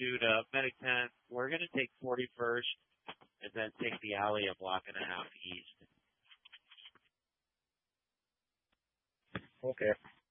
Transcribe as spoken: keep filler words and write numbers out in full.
pursuit of Medic ten. We're going to take forty-first and then take the alley a block and a half east. Okay.